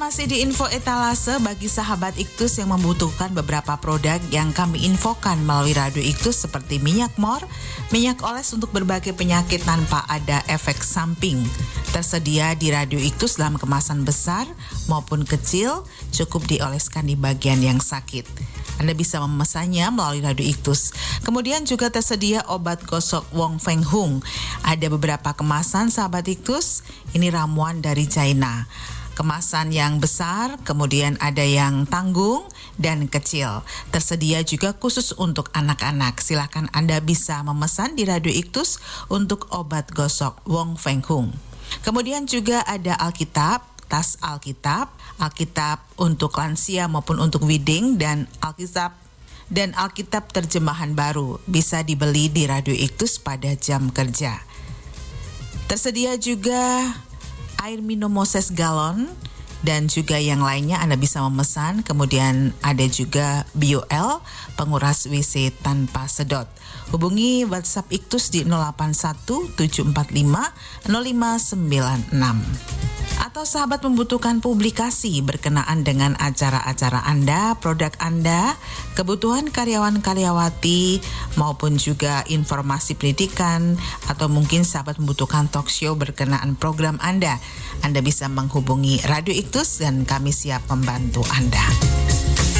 masih di info etalase bagi sahabat Iktus yang membutuhkan beberapa produk yang kami infokan melalui Radio Iktus seperti minyak mor, minyak oles untuk berbagai penyakit tanpa ada efek samping. Tersedia di Radio Iktus dalam kemasan besar maupun kecil, cukup dioleskan di bagian yang sakit. Anda bisa memesannya melalui Radio Iktus. Kemudian juga tersedia obat gosok Wong Feng Hung. Ada beberapa kemasan sahabat Iktus, ini ramuan dari China. Kemasan yang besar, kemudian ada yang tanggung dan kecil. Tersedia juga khusus untuk anak-anak. Silakan Anda bisa memesan di Radio Iktus untuk obat gosok Wong Feng Hung. Kemudian juga ada Alkitab, tas Alkitab untuk lansia maupun untuk wedding, dan Alkitab terjemahan baru bisa dibeli di Radio Iktus pada jam kerja. Tersedia juga air minum Moses galon dan juga yang lainnya Anda bisa memesan. Kemudian ada juga BioL, penguras WC tanpa sedot. Hubungi WhatsApp Iktus di 081 745 0596. Atau sahabat membutuhkan publikasi berkenaan dengan acara-acara Anda, produk Anda, kebutuhan karyawan-karyawati, maupun juga informasi pendidikan, atau mungkin sahabat membutuhkan talk show berkenaan program Anda bisa menghubungi Radio Iktus dan kami siap membantu Anda.